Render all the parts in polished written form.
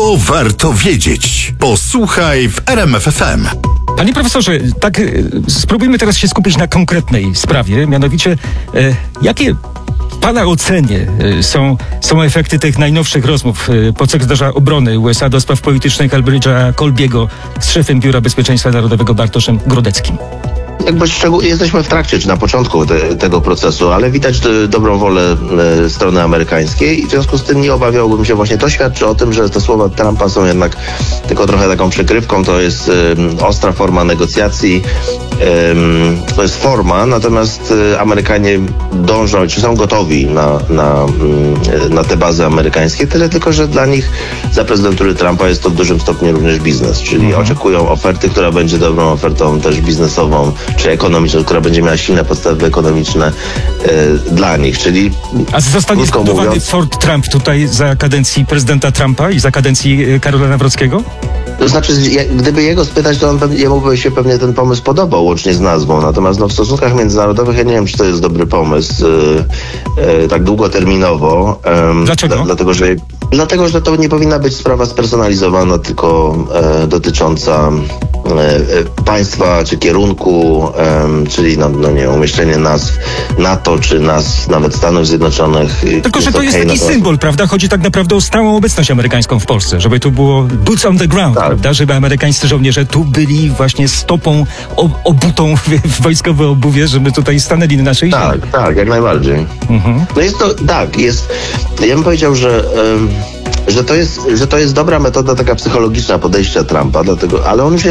To warto wiedzieć. Posłuchaj w RMF FM. Panie profesorze, tak spróbujmy teraz się skupić na konkretnej sprawie, mianowicie jakie w Pana ocenie są efekty tych najnowszych rozmów podsekretarza obrony USA do spraw politycznych Elbridge'a Colby'ego z szefem Biura Bezpieczeństwa Narodowego Bartoszem Grodeckim? Jesteśmy w trakcie, czy na początku tego procesu, ale widać dobrą wolę strony amerykańskiej i w związku z tym nie obawiałbym się, właśnie to świadczy o tym, że te słowa Trumpa są jednak tylko trochę taką przykrywką, to jest ostra forma negocjacji, to jest forma, natomiast Amerykanie dążą, czy są gotowi na te bazy amerykańskie, tyle tylko, że dla nich za prezydentury Trumpa jest to w dużym stopniu również biznes, czyli oczekują oferty, która będzie dobrą ofertą też biznesową, czy ekonomiczną, która będzie miała silne podstawy ekonomiczne dla nich, czyli... A zostanie zbudowany Fort Trump tutaj za kadencji prezydenta Trumpa i za kadencji Karola Nawrockiego? To znaczy, gdyby jego spytać, to jemu by się pewnie ten pomysł podobał, łącznie z nazwą. Natomiast w stosunkach międzynarodowych ja nie wiem, czy to jest dobry pomysł tak długoterminowo. Dlaczego? Dlatego, że to nie powinna być sprawa spersonalizowana, tylko dotycząca państwa czy kierunku, czyli umieszczenie nazw NATO czy nazw nawet Stanów Zjednoczonych. Tylko, że to jest taki symbol, prawda? Chodzi tak naprawdę o stałą obecność amerykańską w Polsce, żeby tu było boots on the ground, tak, prawda? Żeby amerykańscy żołnierze tu byli właśnie stopą obutą w wojskowe obuwie, żeby tutaj stanęli na naszej ziemi. Tak, jak najbardziej. No jest to, ja bym powiedział, że to jest dobra metoda taka psychologiczna podejścia Trumpa, ale on już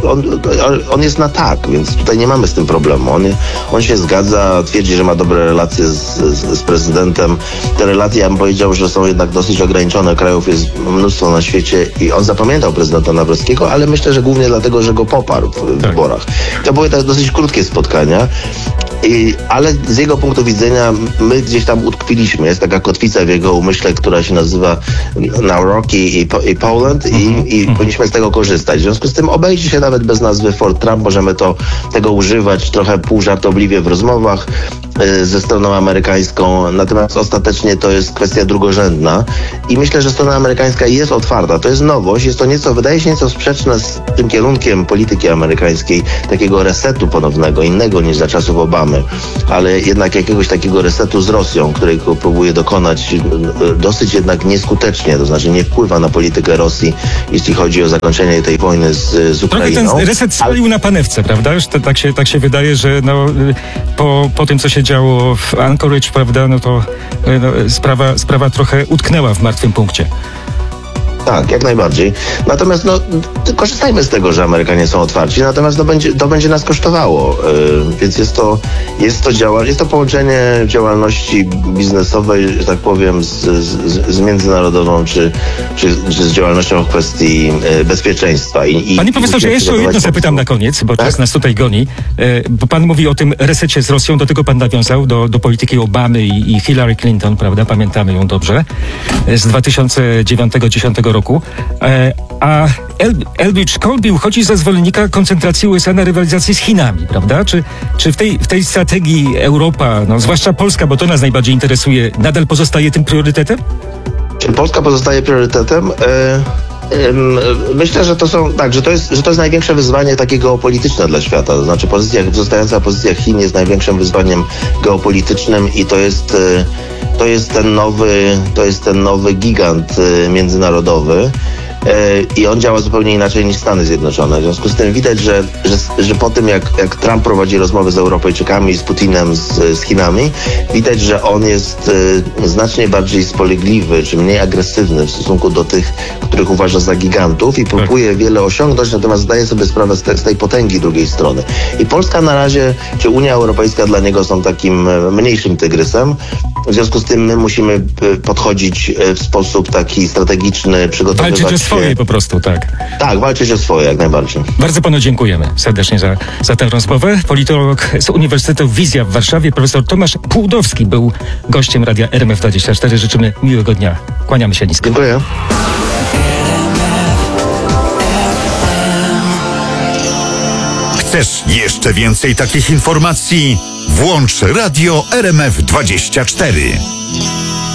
on jest na tak, więc tutaj nie mamy z tym problemu. On się zgadza, twierdzi, że ma dobre relacje z prezydentem. Te relacje, ja bym powiedział, że są jednak dosyć ograniczone. Krajów jest mnóstwo na świecie i on zapamiętał prezydenta Nawrockiego, ale myślę, że głównie dlatego, że go poparł w wyborach. To były tak dosyć krótkie spotkania. Ale z jego punktu widzenia my gdzieś tam utkwiliśmy. Jest taka kotwica w jego umyśle, która się nazywa Now Rocky i Poland i powinniśmy z tego korzystać. W związku z tym obejdzie się nawet bez nazwy Fort Trump. Możemy tego używać trochę półżartobliwie w rozmowach ze stroną amerykańską. Natomiast ostatecznie to jest kwestia drugorzędna i myślę, że strona amerykańska jest otwarta. To jest nowość. Jest to wydaje się nieco sprzeczne z tym kierunkiem polityki amerykańskiej, takiego resetu ponownego, innego niż za czasów Obamy, ale jednak jakiegoś takiego resetu z Rosją, którego próbuje dokonać dosyć jednak nieskutecznie, to znaczy nie wpływa na politykę Rosji, jeśli chodzi o zakończenie tej wojny z Ukrainą. Trochę ten reset spalił na panewce, prawda? Tak się wydaje, że po tym, co się działo w Anchorage, prawda, to sprawa trochę utknęła w martwym punkcie. Tak, jak najbardziej. Natomiast korzystajmy z tego, że Amerykanie są otwarci, natomiast to będzie nas kosztowało. Więc jest to połączenie działalności biznesowej, że tak powiem, z międzynarodową, czy z działalnością w kwestii bezpieczeństwa. Panie profesorze, ja jeszcze o jedno zapytam na koniec, bo czas nas tutaj goni. Bo pan mówi o tym resecie z Rosją, do tego pan nawiązał, do polityki Obamy i Hillary Clinton, prawda? Pamiętamy ją dobrze. Z 2009-2010 roku. A Elbridge Colby uchodzi za zwolennika koncentracji USA na rywalizacji z Chinami, prawda? Czy w tej strategii Europa, zwłaszcza Polska, bo to nas najbardziej interesuje, nadal pozostaje tym priorytetem? Czy Polska pozostaje priorytetem? Myślę, że to jest największe wyzwanie takie geopolityczne dla świata. To znaczy wzrastająca pozycja Chin jest największym wyzwaniem geopolitycznym i to jest ten nowy gigant międzynarodowy. I on działa zupełnie inaczej niż Stany Zjednoczone. W związku z tym widać, że po tym jak Trump prowadzi rozmowy z Europejczykami, z Putinem, z Chinami, widać, że on jest znacznie bardziej spolegliwy, czy mniej agresywny w stosunku do tych, których uważa za gigantów i próbuje wiele osiągnąć, natomiast zdaje sobie sprawę z tej potęgi drugiej strony. I Polska na razie, czy Unia Europejska dla niego są takim mniejszym tygrysem. W związku z tym my musimy podchodzić w sposób taki strategiczny, przygotowywać walczyć o swoje po prostu, tak. Tak, walczyć o swoje, jak najbardziej. Bardzo panu dziękujemy serdecznie za tę rozmowę. Politolog z Uniwersytetu Wizja w Warszawie, profesor Tomasz Pułdowski był gościem radia RMF24. Życzymy miłego dnia. Kłaniamy się nisko. Dziękuję. Chcesz jeszcze więcej takich informacji? Włącz radio RMF24.